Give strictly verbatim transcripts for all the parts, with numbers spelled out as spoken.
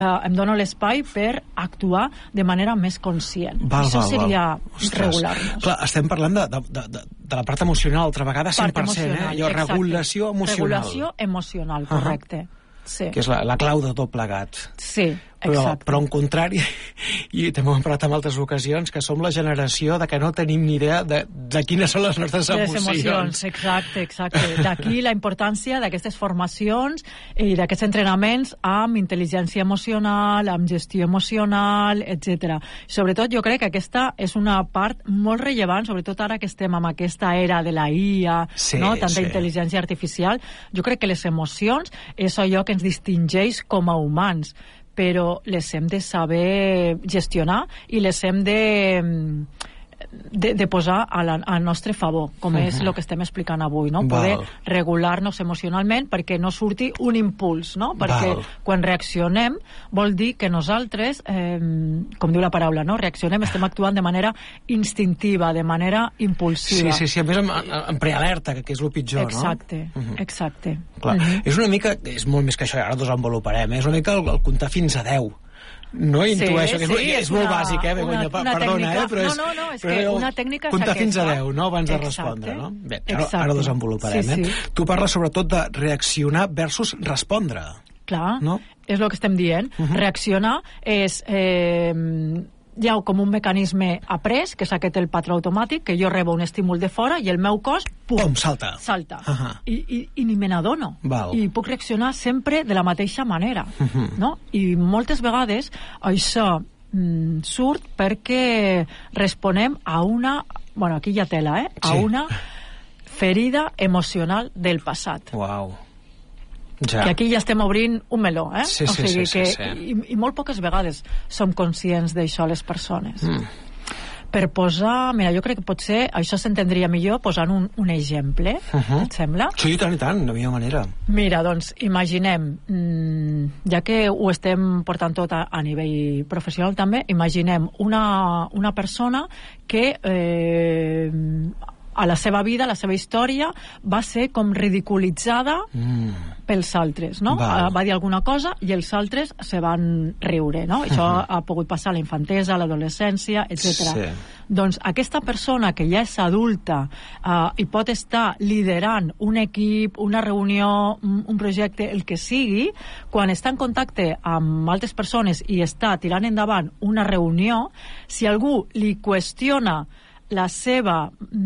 em dono l'espai per actuar de manera més conscient. Val, Això val, seria val. regular-nos. Clar, estem parlant de, de, de, de la part emocional, altra vegada cent per cent, eh? Allò, regulació emocional. Regulació emocional, correcte. Uh -huh. Sí. Que és la, la clau de tot plegat. Sí, però, exacte. però en contrari, i també ho hem parlat en altres ocasions, que som la generació de que no tenim ni idea de, de quines són les nostres de les emocions. emocions. Exacte, exacte. D'aquí la importància d'aquestes formacions i d'aquests entrenaments amb intel·ligència emocional, amb gestió emocional, etcètera. Sobretot jo crec que aquesta és una part molt rellevant, sobretot ara que estem amb aquesta era de la I A, sí, no? Tanta sí. intel·ligència artificial. Jo crec que les emocions és allò que ens distingeix com a humans, però les hem de saber gestionar i les hem de, de, de posar a la, al nostre favor, com uh-huh. és el que estem explicant avui, no? Poder regular-nos emocionalment perquè no surti un impuls, no? Perquè Val. Quan reaccionem vol dir que nosaltres, eh, com diu la paraula, no? Reaccionem, estem actuant de manera instintiva, de manera impulsiva. Sí, sí, sí, a més en, en prealerta, que és el pitjor, exacte, no? Uh-huh. Exacte. Clar, uh-huh. És una mica, és molt més que això, ara desenvoluparem, eh? És una mica el, el comptar fins a deu. No intueixo, sí, que és, sí, és molt una, bàsic, eh, Begoña, una, una perdona, tècnica, eh, però és... No, no, no, és però que una tècnica és comptar aquesta. fins a deu, no?, abans de exacte, respondre, no? Bé, ara, exacte. ara ho desenvoluparem, sí, sí. eh? Tu parles sobretot de reaccionar versus respondre. Clar, no? És el que estem dient. Uh-huh. Reaccionar és... Eh, hi ha com un mecanisme après, que és aquest el patró automàtic, que jo rebo un estímul de fora i el meu cos, pum, pum salta. salta. Uh-huh. I, i, I ni me n'adono. I puc reaccionar sempre de la mateixa manera. Uh-huh. No? I moltes vegades això mm, surt perquè responem a una... Bueno, aquí hi ha tela, eh? A sí. una ferida emocional del passat. Uau. Ja. Que aquí ja estem obrint un meló, eh? Sí, sí, o sigui sí, que, sí, sí. I, I molt poques vegades som conscients d'això, les persones. Mm. Per posar... Mira, jo crec que potser això s'entendria millor posant un, un exemple, uh-huh. et sembla? Sí, tant i tant, de millor manera. Mira, doncs, imaginem, mmm, ja que ho estem portant tot a, a nivell professional també, imaginem una, una persona que... Eh, a la seva vida, a la seva història, va ser com ridiculitzada mm. pels altres, no? Va. va dir alguna cosa i els altres se van riure, no? Això uh-huh. ha pogut passar a la infantesa, a l'adolescència, etcètera. Sí. Doncs aquesta persona que ja és adulta uh, i pot estar liderant un equip, una reunió, un, un projecte, el que sigui, quan està en contacte amb altres persones i està tirant endavant una reunió, si algú li qüestiona la seva,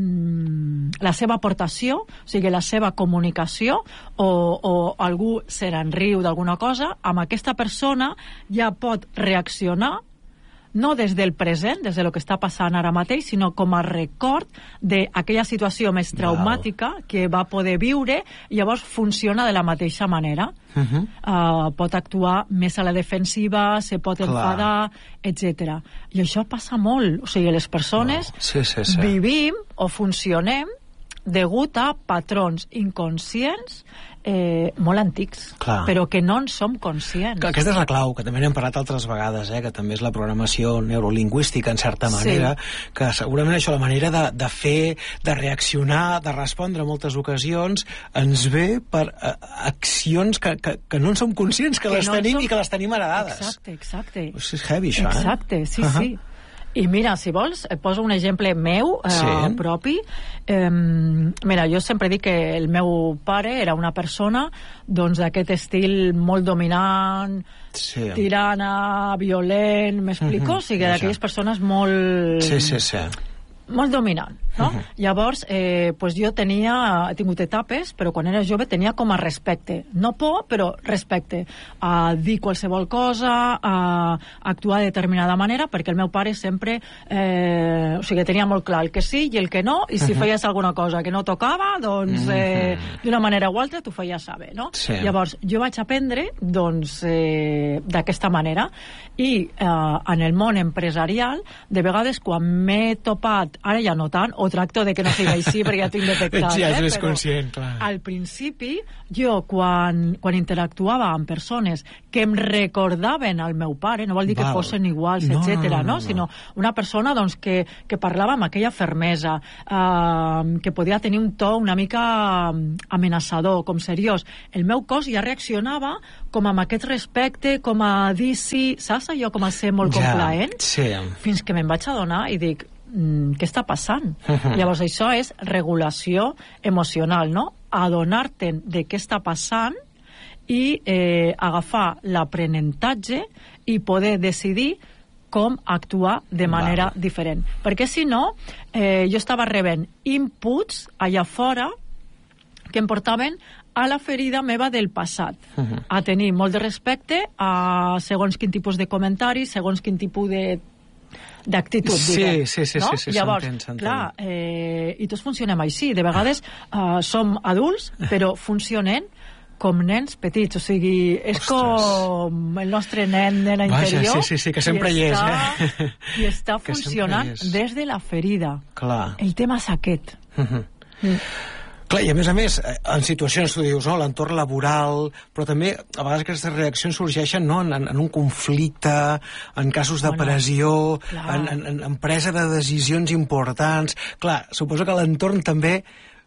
mm, la seva aportació, o sigui, la seva comunicació, o, o algú se n'enriu d'alguna cosa, amb aquesta persona ja pot reaccionar no des del present, des del que està passant ara mateix, sinó com a record d'aquella situació més traumàtica wow. que va poder viure, i llavors funciona de la mateixa manera. Uh-huh. Uh, pot actuar més a la defensiva, se pot Clar. enfadar, etcètera. I això passa molt. O sigui, les persones wow. sí, sí, sí. vivim o funcionem degut a patrons inconscients eh, molt antics, Clar. però que no en som conscients. Clar, aquesta és la clau, que també n'hem parlat altres vegades, eh, que també és la programació neurolingüística, en certa manera, sí. que segurament això, la manera de, de fer, de reaccionar, de respondre en moltes ocasions, ens ve per uh, accions que, que, que no en som conscients, que, que les no tenim som... i que les tenim heredades. Exacte, exacte. O sigui, és heavy, això, eh? Exacte, sí, uh-huh. sí. I mira, si vols, et poso un exemple meu, eh, sí. propi. Eh, mira, jo sempre dic que el meu pare era una persona doncs d'aquest estil molt dominant, sí. tirana, violent, m'explico? Uh-huh. O sigui, d'aquelles persones molt... Sí, sí, sí. molt dominant, no? Uh-huh. Llavors, eh, pues jo tenia, he tingut etapes, però quan era jove tenia com a respecte. No por, però respecte. A dir qualsevol cosa, a actuar de determinada manera, perquè el meu pare sempre, eh, o sigui, tenia molt clar el que sí i el que no, i si uh-huh. feies alguna cosa que no tocava, doncs, eh, uh-huh. d'una manera o altra t'ho feies saber, no? Sí. Llavors, jo vaig aprendre, doncs, eh, d'aquesta manera, i eh, en el món empresarial, de vegades, quan m'he topat, ara ja no tant, o o tracto de que no sigui així perquè ja tinc detectat. Ja és eh? més Però conscient, clar. al principi, jo, quan, quan interactuava amb persones que em recordaven al meu pare, no vol dir que Val. fossin iguals, No, etcètera, no, no, no, no, sinó una persona doncs, que, que parlava amb aquella fermesa, eh, que podia tenir un to una mica amenaçador, com seriós. El meu cos ja reaccionava com amb aquest respecte, com a dir sí, saps allò, com a ser molt Ja, complaent, sí. fins que me'n vaig adonar i dic, mm, què està passant? Mhm. Llavors això és regulació emocional, no? Adonar-te'n de què està passant i eh, agafar l'aprenentatge i poder decidir com actuar de manera Val. diferent. Perquè si no, eh, jo estava rebent inputs allà fora que em portaven a la ferida meva del passat, Mhm. a tenir molt de respecte a segons quin tipus de comentaris, segons quin tipus de d'actitud, Sí, diguem. sí, sí, no? sí, sí, Llavors, s'entén, s'entén. clar, eh, i tots funcionem així. De vegades eh, som adults, però funcionem com nens petits, o sigui, és Ostres. com el nostre nen, nena Vaja, interior. sí, sí, sí, que sempre i hi és, està, eh? I està Que sempre funcionant hi és. des de la ferida. Clar. El tema és aquest. Mhm. Mm. Clar, i a més a més, eh, en situacions, tu dius, no, l'entorn laboral, però també a vegades aquestes reaccions sorgeixen no, en, en un conflicte, en casos de Bueno, pressió, clar. en, en, en presa de decisions importants. Clar, suposo que l'entorn també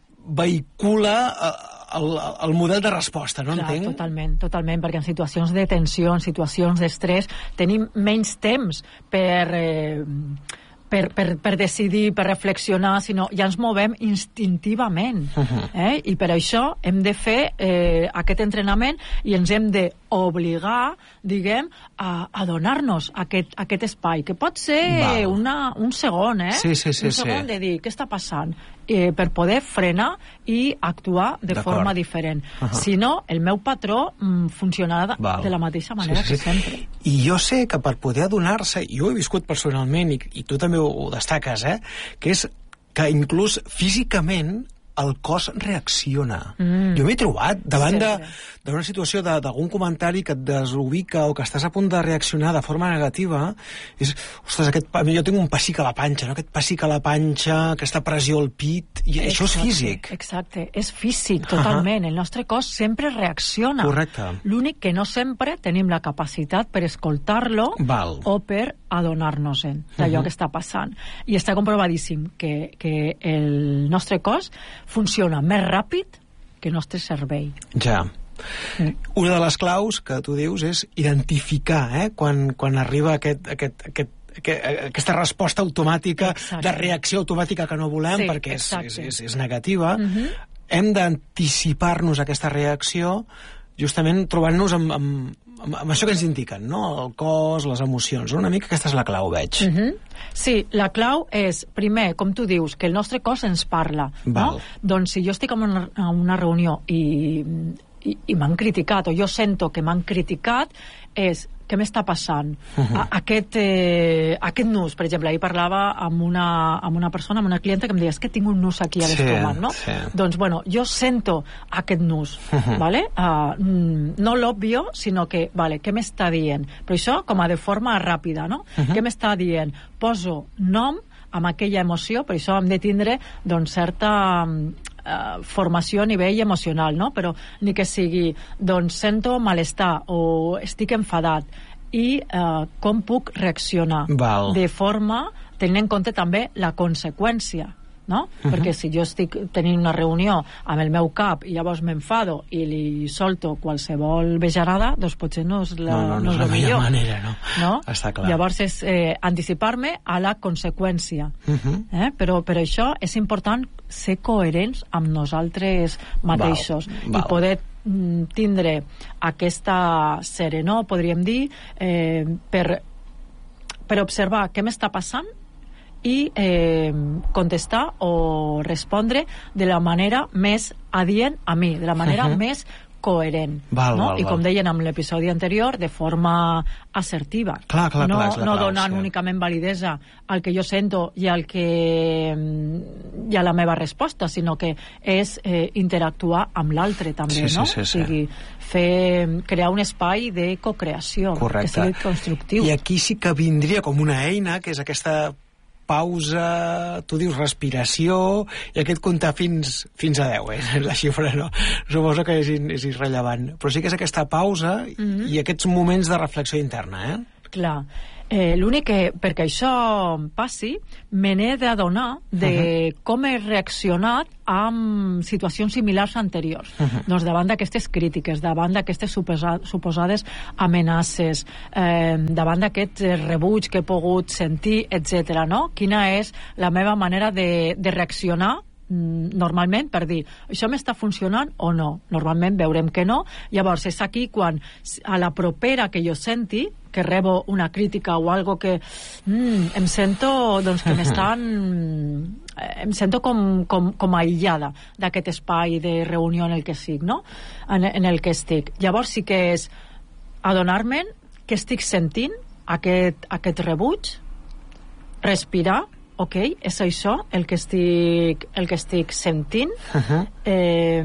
vehicula eh, el, el model de resposta, no Clar, entenc? totalment, totalment, perquè en situacions de tensió, en situacions d'estrès, tenim menys temps per... Eh, Per, per, per decidir, per reflexionar, sinó ja ens movem instintivament. Uh-huh. eh? I per això hem de fer eh, aquest entrenament i ens hem d'obligar, diguem, a, a donar-nos aquest, aquest espai, que pot ser una, un segon, eh? Sí, sí, sí, un segon sí. de dir, què està passant? Eh, per poder frenar i actuar de forma diferent. Uh-huh. Si no, el meu patró mm, funcionarà de, Val. de la mateixa manera Sí, sí, que sempre. I jo sé que per poder adonar-se, jo ho he viscut personalment, i, i tu també ho, ho destaques, eh? Que és que inclús físicament el cos reacciona. Mm. Jo m'he trobat davant de- Sempre. d'una situació de- d'algun comentari que et desubica o que estàs a punt de reaccionar de forma negativa. És, ostres, aquest, pa- jo tinc un pessic a la panxa, no? Aquest pessic a la panxa, aquesta pressió al pit, i això és físic. Exacte, és físic, totalment. El nostre cos sempre reacciona. Correcte. L'únic que no sempre tenim la capacitat per escoltar-lo Val. o per adonar-nos-en d'allò Mhm. que està passant. I està comprovadíssim que, que el nostre cos funciona més ràpid que el nostre cervell. Ja. Mm. Una de les claus que tu dius és identificar, eh? Quan, quan arriba aquest, aquest, aquest que, aquesta resposta automàtica, Exacte. de reacció automàtica que no volem, Sí, perquè és, és, exacte. és, és negativa, Mhm. hem d'anticipar-nos a aquesta reacció justament trobant-nos amb, amb, amb, amb això que ens indiquen, no? El cos, les emocions. Una mica aquesta és la clau, veig. Uh -huh. Sí, la clau és, primer, com tu dius, que el nostre cos ens parla. Val. No? Doncs si jo estic en una, en una reunió i, i, i m'han criticat, o jo sento que m'han criticat, és què m'està passant? Uh -huh. A, aquest, eh, aquest nus, per exemple, ahir parlava amb una, amb una persona, amb una clienta que em deia, és que tinc un nus aquí a Sí, l'estómac, no? sí. Doncs, bueno, jo sento aquest nus, Uh -huh. ¿vale? Uh, no l'òbvio, sinó que, vale, què m'està dient? Però això com a de forma ràpida, no? Uh -huh. Què m'està dient? Poso nom amb aquella emoció, per això hem de tindre, doncs, certa uh, formació a nivell emocional, no? Però ni que sigui, doncs, sento malestar o estic enfadat, i uh, com puc reaccionar Val. de forma tenint en compte també la conseqüència, no? Uh-huh. Perquè si jo estic tenint una reunió amb el meu cap i llavors m'enfado i li solto qualsevol vejarada, doncs potser no és la, No, no, no és és la el millor millor manera, no? no? Està clar. Llavors és eh, anticipar-me a la conseqüència. Uh-huh. eh? Però per això és important ser coherents amb nosaltres mateixos Val, val. i poder mm, tindre aquesta serenor, podríem dir, eh, per, per observar què m'està passant i eh, contestar o respondre de la manera més adient a mi, de la manera Uh-huh. més coherent. Val, no? val, I com val. deien en l'episodi anterior, de forma assertiva. Clar, clar, no, clar, és la no clau, donant sí. únicament validesa al que jo sento i al que mm, i a la meva resposta, sinó que és eh, interactuar amb l'altre també, Sí, sí, no? sí, sí. O sigui, fer, crear un espai de cocreació, Correcte. que sigui constructiu. I aquí sí que vindria com una eina, que és aquesta pausa, tu dius respiració, i aquest comptar fins, fins a deu, eh? La xifra no, suposo que és, és irrellevant. Però sí que és aquesta pausa mm-hmm. i aquests moments de reflexió interna, eh? Clar. Eh, l'únic que, perquè això passi, me n'he d'adonar de uh-huh. com he reaccionat amb situacions similars anteriors. Uh-huh. Doncs davant d'aquestes crítiques, davant d'aquestes suposa, suposades amenaces, eh, davant d'aquest rebuig que he pogut sentir, etcètera. No? Quina és la meva manera de, de reaccionar normalment per dir, això m'està funcionant o no? Normalment veurem que no. Llavors és aquí quan a la propera que jo senti que rebo una crítica o algo que mm, em sento doncs que m'estan em sento com, com, com aïllada d'aquest espai de reunió en el que estic, no? En, en el que estic. Llavors sí que és adonar-me'n que estic sentint aquest, aquest rebuig, respirar, ok, és això el que estic, el que estic sentint, uh-huh. eh,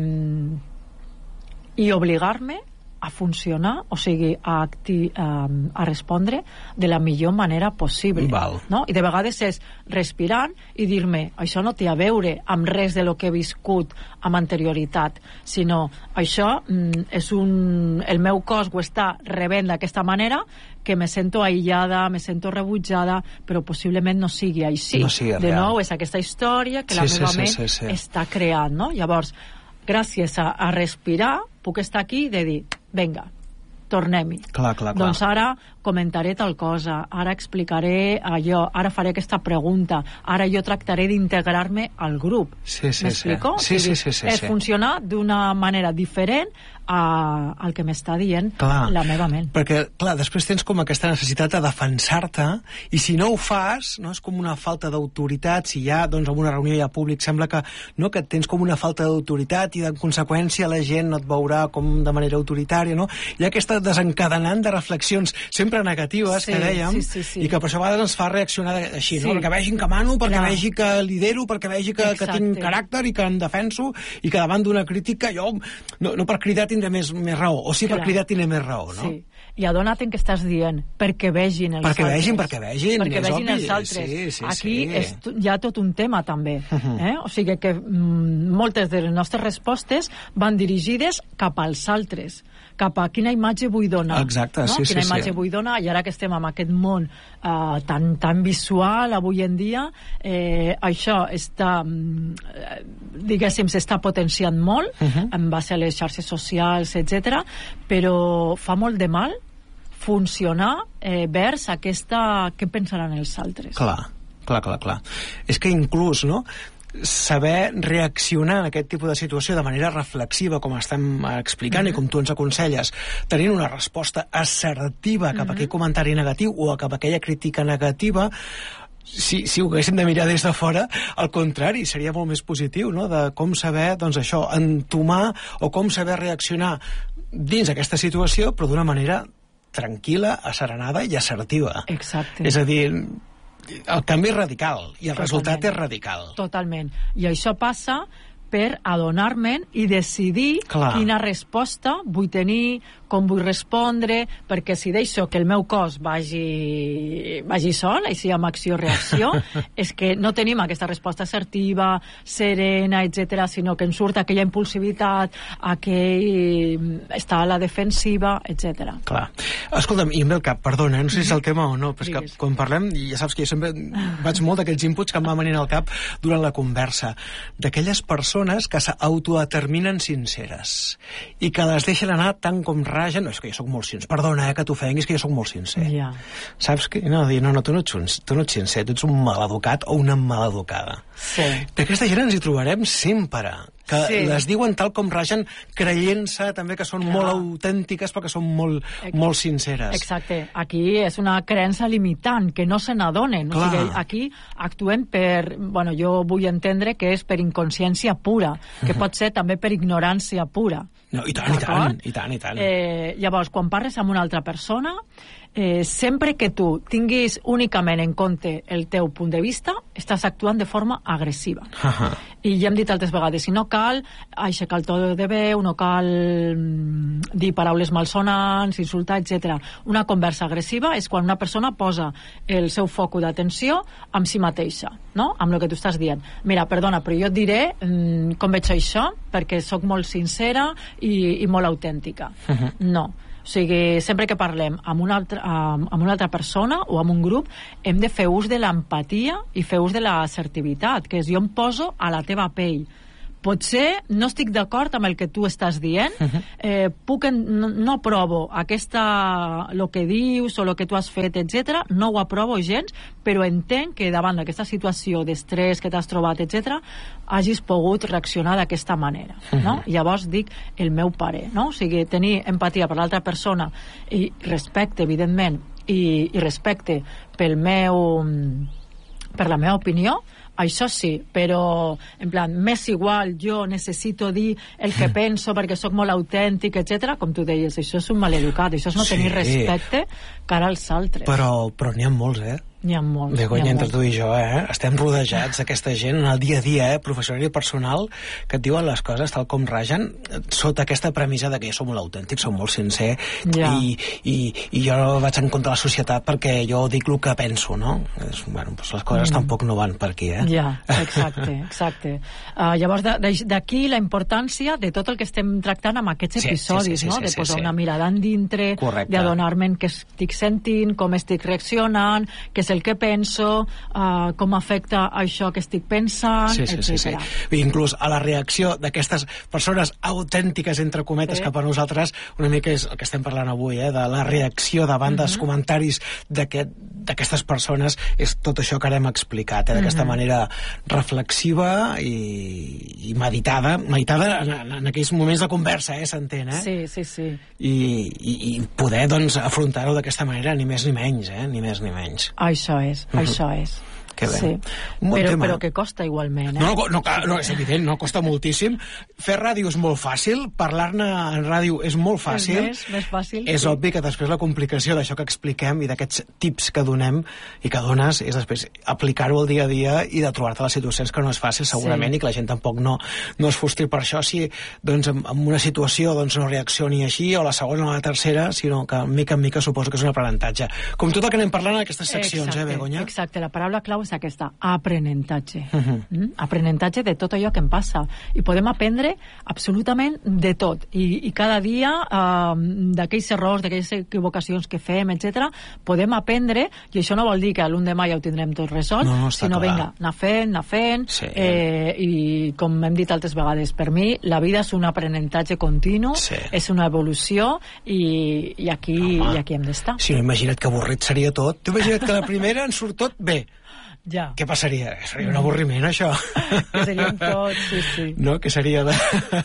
i obligar-me a funcionar, o sigui, a, acti, a, a respondre de la millor manera possible. Val. No? I de vegades és respirant i dir-me, això no té a veure amb res de lo que he viscut amb anterioritat, sinó això mm, és un... el meu cos ho està rebent d'aquesta manera, que me sento aïllada, me sento rebutjada, però possiblement no sigui així. No sigui de real. Nou, és aquesta història que sí, la sí, meva sí, ment sí, sí. està creant, no? Llavors, gràcies a, a respirar, puc estar aquí i de dir, vinga, tornem-hi. Clar, clar, clar. Doncs ara comentaré tal cosa, ara explicaré allò, ara faré aquesta pregunta, ara jo tractaré d'integrar-me al grup. Sí, sí, m'explico? Sí, sí, sí, sí, és sí. funcionar d'una manera diferent a, al que m'està dient clar, la meva ment. Perquè, clar, després tens com aquesta necessitat de defensar-te, i si no ho fas, no, és com una falta d'autoritat. Si ja, doncs, en una reunió hi ha públic, sembla que, no, que tens com una falta d'autoritat i, en conseqüència, la gent no et veurà com de manera autoritària, no? Hi ha aquesta desencadenant de reflexions sempre negatives, sí, que dèiem, sí, sí, sí. i que per això a vegades ens fa reaccionar així, sí. no? Perquè vegin que mano, perquè clar. vegi que lidero, perquè vegi que, que tinc caràcter i que em defenso, i que davant d'una crítica jo, no, no per cridar tindré més, més raó, o sí clar. Per cridar tindré més raó, no? Sí. I adona't en què estàs dient, perquè vegin els perquè altres. Vegin, perquè vegin, perquè és vegin obvi. Els altres. Sí, sí, aquí sí. És, hi ha tot un tema també, uh-huh. eh? O sigui que mm, moltes de les nostres respostes van dirigides cap als altres, cap a quina imatge vull donar. Exacte, no? sí, Quina sí, imatge sí. vull donar, i ara que estem en aquest món uh, tan, tan visual avui en dia, eh, això està, mm, diguéssim, s'està potenciant molt, uh-huh. en base a les xarxes socials, etcètera, però fa molt de mal funcionar eh, vers aquesta... què pensaran els altres? Clar, clar, clar, clar. És que inclús, no?, saber reaccionar en aquest tipus de situació de manera reflexiva, com estem explicant, mm-hmm. i com tu ens aconselles, tenint una resposta assertiva cap mm-hmm. a aquell comentari negatiu o cap a aquella crítica negativa, si, si ho haguéssim de mirar des de fora, al contrari, seria molt més positiu, no?, de com saber, doncs això, entomar o com saber reaccionar dins aquesta situació, però d'una manera tranquil·la, asserenada i assertiva. Exacte. És a dir, el canvi és radical i el Totalment. Resultat és radical. Totalment. I això passa per adonar-me'n i decidir Clar. Quina resposta vull tenir, com vull respondre, perquè si deixo que el meu cos vagi, vagi sol, així amb acció-reacció, és que no tenim aquesta resposta assertiva, serena, etcètera, sinó que ens surt aquella impulsivitat, aquell estar a la defensiva, etcètera. Clar. Escolta'm, i em ve el cap, perdona, no sé si és el tema o no, però és que quan parlem, ja saps que jo sempre vaig molt d'aquests inputs que em van venint al cap durant la conversa, d'aquelles persones que s'autodeterminen sinceres i que les deixen anar tant com ragen. No, és que jo soc molt sincer, perdona, eh, que t'ofenguis, que jo soc molt sincer. Yeah. Saps que? No, no, no, tu no ets, tu no ets sincer, tu ets un maleducat o una maleducada. Sí. D'aquesta gent ens hi trobarem sempre, que sí. les diuen tal com ragen, creient-se també que són Clar. Molt autèntiques perquè són molt, Ex molt sinceres. Exacte. Aquí és una creença limitant, que no se n'adonen. O sigui, aquí actuem per... Bueno, jo vull entendre que és per inconsciència pura, que pot ser també per ignorància pura. No, i tant, i tant, i tant, i tant. Eh, llavors, quan parles amb una altra persona, eh, sempre que tu tinguis únicament en compte el teu punt de vista, estàs actuant de forma agressiva. Uh-huh. I ja hem dit altres vegades, si no cal aixecar el to de veu, no cal mm, dir paraules malsonants, insultar, etcètera. Una conversa agressiva és quan una persona posa el seu focus d'atenció amb si mateixa, no? Amb el que tu estàs dient. Mira, perdona, però jo et diré mm, com veig això, perquè sóc molt sincera i, i molt autèntica. Uh-huh. No. O sigui, sempre que parlem amb una, altra, amb una altra persona o amb un grup, hem de fer ús de l'empatia i fer ús de l'assertivitat, que és jo em poso a la teva pell. Potser no estic d'acord amb el que tu estàs dient, eh, puc en, no, no aprovo aquesta, el que dius o el que tu has fet, etcètera, no ho aprovo gens, però entenc que davant d'aquesta situació d'estrès que t'has trobat, etcètera, hagis pogut reaccionar d'aquesta manera, no? Uh-huh. Llavors dic el meu parer, no? O sigui, tenir empatia per l'altra persona i respecte, evidentment, i, i respecte pel meu, per la meva opinió, això sí, però en plan, m'és igual, jo necessito dir el que penso perquè sóc molt autèntic, etcètera. Com tu deies, això és un maleducat, això és no tenir sí. respecte cara als altres. Però, però n'hi ha molts, eh? N'hi ha molts. Begoña, entre tu i jo, eh? Estem rodejats d'aquesta gent en el dia a dia, eh? Professional i personal, que et diuen les coses tal com ragen, sota aquesta premissa de que jo soc molt autèntic, soc molt sincer, ja. i, i, i jo vaig en contra de la societat perquè jo dic el que penso, no? És, bueno, doncs les coses mm. tampoc no van per aquí, eh? Ja, exacte, exacte. Uh, llavors, d'aquí la importància de tot el que estem tractant amb aquests sí, episodis, sí, sí, sí, no? sí, De posar sí, sí. una mirada en dintre, correcte. D'adonar-me'n què estic sentint, com estic reaccionant, què és el que penso, uh, com afecta això que estic pensant, sí, sí, etcètera. Sí, sí. I inclús a la reacció d'aquestes persones autèntiques, entre cometes, sí. que per nosaltres una mica és el que estem parlant avui, eh? De la reacció davant dels uh-huh. comentaris d'aquestes persones, és tot això que ara hem explicat, eh? D'aquesta uh-huh. manera reflexiva i, i meditada, meditada en, en aquells moments de conversa, eh? S'entén, eh? Sí, sí, sí. I, i, i poder, doncs, afrontar-ho d'aquesta manera, ni més ni menys, eh? Ni més ni menys. Això és, uh-huh. això és. Que bé. Sí. Però, però que costa igualment, eh? No, no, no, no, és evident, no, costa moltíssim. Fer ràdio és molt fàcil, parlar-ne en ràdio és molt fàcil. És més, més fàcil. És sí. obvi que després la complicació d'això que expliquem i d'aquests tips que donem i que dones és després aplicar-ho al dia a dia i de trobar-te les situacions que no és fàcil segurament sí. i que la gent tampoc no, no es frustri per això si doncs, en, en una situació doncs, no reaccioni així o la segona o la tercera, sinó que mica en mica suposo que és un aprenentatge. Com tot el que anem parlant en aquestes seccions, exacte, eh, Begoña? Exacte, la paraula clau és aquesta, aprenentatge. Uh-huh. mm? Aprenentatge de tot allò que em passa. I podem aprendre absolutament de tot. I, i cada dia eh, d'aquells errors, d'aquelles equivocacions que fem, etcètera, podem aprendre, i això no vol dir que a l'un de maig ja ho tindrem tot resolt, no, no, sinó, clar. vinga, anar fent, anar fent, sí. eh, i com hem dit altres vegades, per mi la vida és un aprenentatge continu, sí. és una evolució, i, i, aquí, i aquí hem d'estar. Si no, imagina't que avorrit seria tot. Tu imagina't que la primera en surt tot bé. Ja. Què passaria? Seria un avorriment, això. Que seríem tots, sí, sí. No? Que seria de,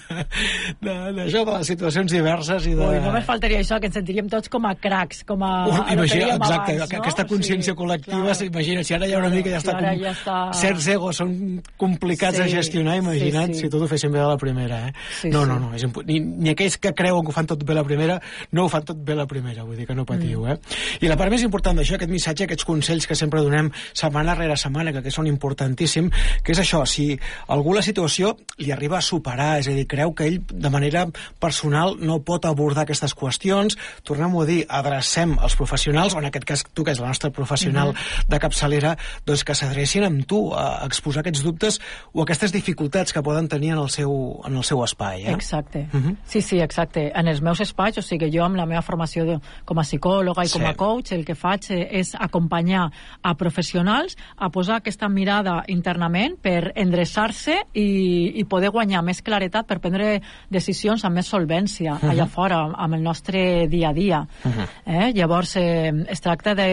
de, d'això, de les situacions diverses i de... Ui, només faltaria això, que ens sentiríem tots com a cracs, com a... Uh, imagina, exacte, abans, no? Aquesta consciència sí, col·lectiva, clar. Imagina, si ara hi ha una mica ja si està... Com, ja està... Certs egos són complicats sí, de gestionar, imagina't sí, sí. si tot ho féssim bé a la primera, eh? Sí, no, sí. no, no, és imp... ni, ni aquells que creuen que ho fan tot bé a la primera, no ho fan tot bé a la primera, vull dir que no patiu, mm. eh? I la part més important d'això, aquest missatge, aquests consells que sempre donem setmana rere setmana, que, que són importantíssim, que és això, si algú la situació li arriba a superar, és a dir, creu que ell de manera personal no pot abordar aquestes qüestions, tornem-ho a dir, adrecem als professionals, o en aquest cas tu, que és la nostra professional uh-huh. de capçalera, doncs que s'adrecin amb tu a exposar aquests dubtes o aquestes dificultats que poden tenir en el seu, en el seu espai. Eh? Exacte. Uh-huh. Sí, sí, exacte. En els meus espais, o sigui, jo amb la meva formació de, com a psicòloga i com a sí. coach, el que faig és acompanyar a professionals a posar aquesta mirada internament per endreçar-se i, i poder guanyar més claretat per prendre decisions amb més solvència uh-huh. allà fora, amb el nostre dia a dia. Uh-huh. Eh? Llavors, eh, es tracta de...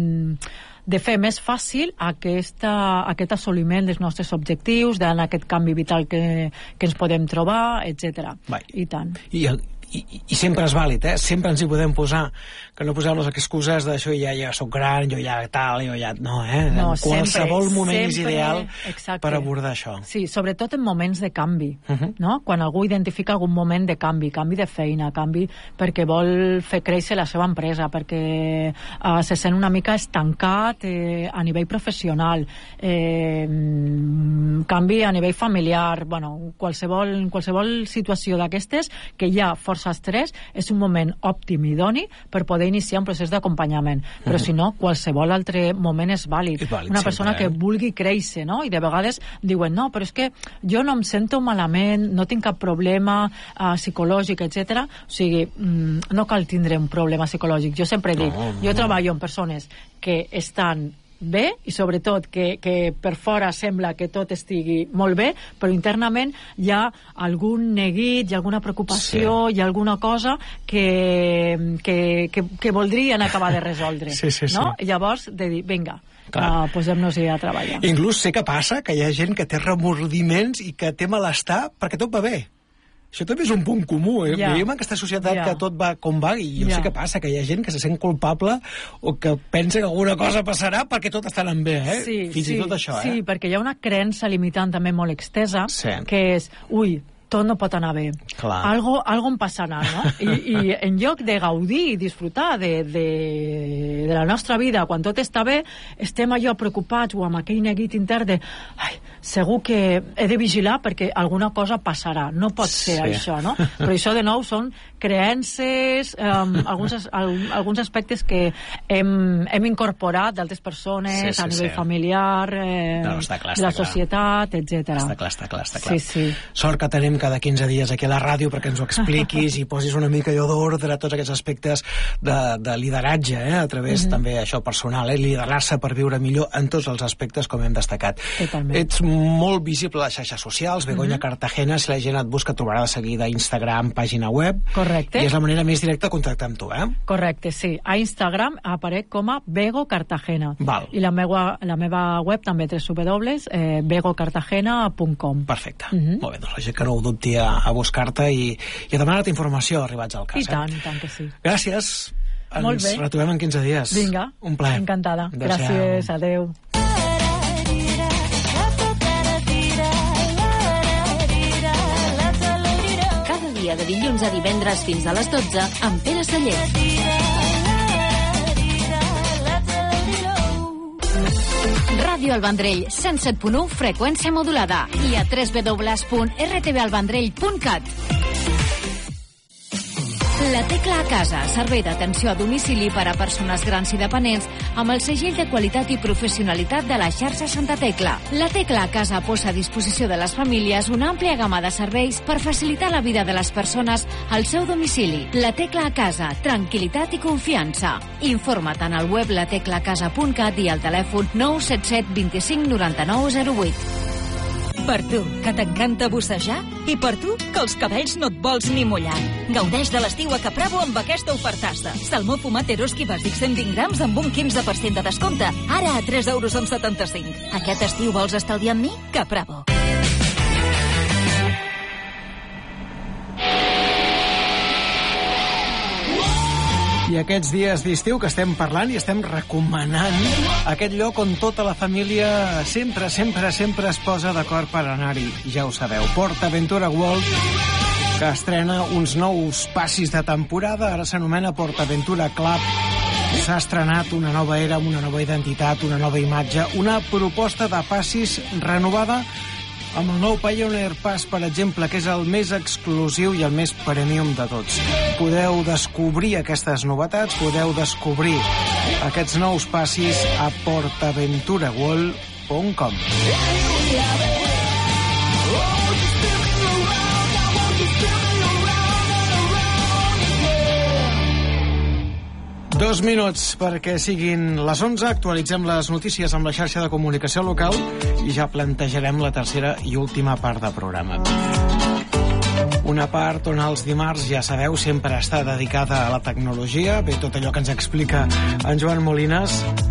de fer més fàcil aquesta, aquest assoliment dels nostres objectius, en aquest canvi vital que, que ens podem trobar, etcètera. I tant. I, i, i sempre és vàlid, eh? Sempre ens hi podem posar, que no posem les excuses d'això, ja, ja soc gran, jo ja tal, jo ja... No, eh? No, en qualsevol sempre, moment sempre, és ideal exacte. Per abordar això. Sí, sobretot en moments de canvi, uh-huh. no? Quan algú identifica algun moment de canvi, canvi de feina, canvi perquè vol fer créixer la seva empresa, perquè uh, se sent una mica estancat eh, a nivell professional, eh, canvi a nivell familiar, bueno, qualsevol, qualsevol situació d'aquestes que hi ha força estrès, és un moment òptim i idoni per poder iniciar un procés d'acompanyament, però uh-huh. si no, qualsevol altre moment és vàlid. És vàlid una persona sempre, eh? que vulgui créixer, no? I de vegades diuen, no, però és que jo no em sento malament, no tinc cap problema uh, psicològic, etcètera. O sigui, mm, no cal tindre un problema psicològic. Jo sempre dic, no, no, jo no. treballo amb persones que estan bé i sobretot que, que per fora sembla que tot estigui molt bé, però internament hi ha algun neguit, hi ha alguna preocupació, sí. hi ha alguna cosa que, que, que, que voldrien acabar de resoldre. Sí, sí, sí. No? I llavors de dir, vinga, uh, posem-nos-hi a treballar. Inclús sé que passa que hi ha gent que té remordiments i que té malestar perquè tot va bé. Això també és un punt comú, eh? Ja. Vivim en aquesta societat Ja. que tot va com va, i jo Ja. sé que passa, que hi ha gent que se sent culpable o que pensa que alguna cosa passarà perquè tot està anant bé, eh? Sí, Fins sí, i tot això, sí, eh? Sí, perquè hi ha una creença limitant també molt extesa, Sí. que és, ui, tot no pot anar bé. Clar. Algo, algo em passarà, no? I, I en lloc de gaudir i disfrutar de, de, de la nostra vida quan tot està bé, estem allò preocupats o amb aquell neguit intern de ai, segur que he de vigilar perquè alguna cosa passarà. No pot ser Sí. això, no? Però això, de nou, són creences, um, alguns, al, alguns aspectes que hem, hem incorporat d'altres persones Sí, sí, a nivell sí. familiar, eh, No, està clar, de la està clar. societat, etcètera. Està clar, està clar, està clar. Sí, sí. Sort que tenim cada quinze dies aquí a la ràdio perquè ens ho expliquis i posis una mica allò d'ordre a tots aquests aspectes de, de lideratge, eh? A través mm-hmm. també això personal, eh? Liderar-se per viure millor en tots els aspectes com hem destacat. Totalment. Ets molt visible a les xarxes socials, Begoña mm-hmm. Cartagena, si la gent et busca trobarà de seguida Instagram, pàgina web. Correcte. I és la manera més directa de contactar amb tu, eh? Correcte, sí. A Instagram aparec com a Bego Cartagena. Val. I la meva, la meva web també, w w w punt bego cartagena punt com. Perfecte. Mm-hmm. Molt bé, doncs la gent que no ho dubti a, a buscar-te i, i a demanar-te informació arribats al cas. I tant, eh? i tant que sí. Gràcies. Molt Ens bé. retrobem en quinze dies. Vinga. Un plaer. Encantada. Adéu-siau. Gràcies, adeu. Cada dia de dilluns a divendres fins a les dotze amb Pere Celler. Ràdio El Vendrell, cent set punt u, freqüència modulada, i a w w w punt r t v el vendrell punt cat. La Tecla a Casa, servei d'atenció a domicili per a persones grans i dependents amb el segell de qualitat i professionalitat de la xarxa Santa Tecla. La Tecla a Casa posa a disposició de les famílies una àmplia gamma de serveis per facilitar la vida de les persones al seu domicili. La Tecla a Casa, tranquil·litat i confiança. Informa't en el web la tecla casa punt cat i al telèfon nou set set dos cinc nou nou zero vuit. Per tu, que t'encanta bussejar, i per tu, que els cabells no et vols ni mullar. Gaudeix de l'estiu a Capravo amb aquesta ofertassa. Salmó fumat Eroski bàsic cent vint grams amb un quinze per cent de descompte. Ara a tres euros amb setanta-cinc. Aquest estiu vols estalviar amb mi? Capravo. I aquests dies d'estiu que estem parlant i estem recomanant aquest lloc on tota la família sempre, sempre, sempre es posa d'acord per anar-hi. Ja ho sabeu, PortAventura World, que estrena uns nous passis de temporada, ara s'anomena PortAventura Club. S'ha estrenat una nova era amb una nova identitat, una nova imatge, una proposta de passis renovada amb el nou Pioneer Pass, per exemple, que és el més exclusiu i el més premium de tots. Podeu descobrir aquestes novetats, podeu descobrir aquests nous passis a port aventura world punt com. Dos minuts perquè siguin les onze, actualitzem les notícies amb la xarxa de comunicació local i ja plantejarem la tercera i última part del programa. Una part on els dimarts, ja sabeu, sempre està dedicada a la tecnologia, bé, tot allò que ens explica en Joan Molines,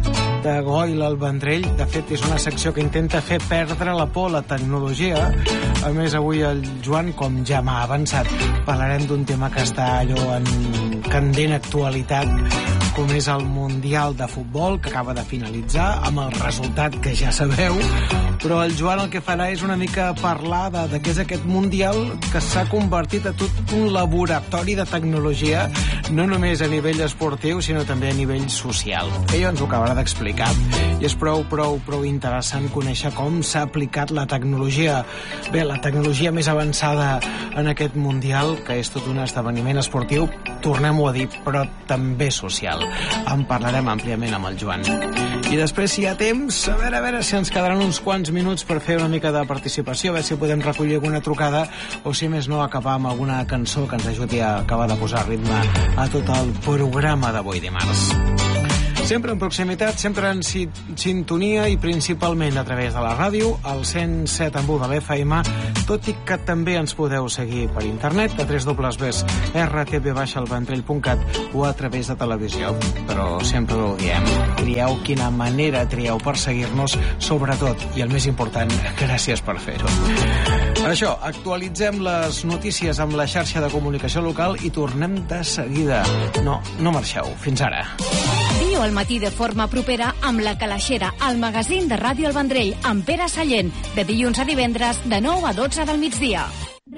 de Goil al Vendrell. De fet, és una secció que intenta fer perdre la por a la tecnologia. A més, avui el Joan, com ja m'ha avançat, parlarem d'un tema que està allò en candent actualitat, com és el Mundial de Futbol, que acaba de finalitzar, amb el resultat que ja sabeu. Però el Joan el que farà és una mica parlar de, de què és aquest Mundial que s'ha convertit a tot un laboratori de tecnologia, no només a nivell esportiu, sinó també a nivell social. Ell ens ho acabarà d'explicar. I és prou, prou, prou interessant conèixer com s'ha aplicat la tecnologia. Bé, la tecnologia més avançada en aquest Mundial, que és tot un esdeveniment esportiu, tornem-ho a dir, però també social. En parlarem àmpliament amb el Joan. I després, si hi ha temps, a veure, a veure si ens quedaran uns quants minuts per fer una mica de participació, a veure si podem recollir alguna trucada o, si més no, acabar amb alguna cançó que ens ajudi a acabar de posar ritme a tot el programa d'avui dimarts. Sempre en proximitat, sempre en sintonia i principalment a través de la ràdio, al cent set coma u de l'F M, tot i que també ens podeu seguir per internet a w w w punt r t v el vendrell punt cat o a través de televisió. Però sempre ho diem, trieu quina manera trieu per seguir-nos, sobretot, i el més important, gràcies per fer-ho. Per això, actualitzem les notícies amb la xarxa de comunicació local i tornem de seguida. No, no marxeu. Fins ara. Viu al matí de forma propera amb La Calaixera, el magazín de Ràdio El Vendrell, amb Pere Sallent, de dilluns a divendres, de nou a dotze del migdia.